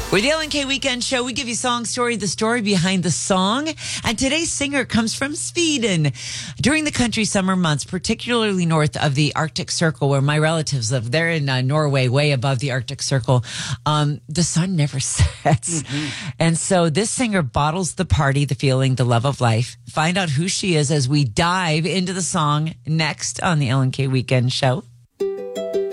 With the LNK Weekend Show, we give you song story, the story behind the song. And today's singer comes from Sweden. During the country summer months, particularly north of the Arctic Circle, where my relatives live, they're in Norway, way above the Arctic Circle, the sun never sets. And so this singer bottles the party, the feeling, the love of life. Find out who she is as we dive into the song next on the LNK Weekend Show.